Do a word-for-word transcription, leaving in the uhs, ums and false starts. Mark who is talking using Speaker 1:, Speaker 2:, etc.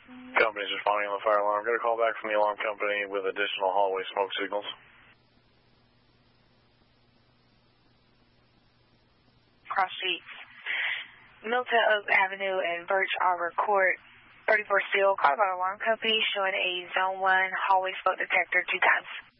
Speaker 1: Company's responding on the fire alarm. Got a call back from the alarm company with additional hallway smoke signals.
Speaker 2: Cross Streets, Milton Oak Avenue and Birch Arbor Court, thirty-four Steel. Call about alarm company showing a zone one hallway smoke detector two times.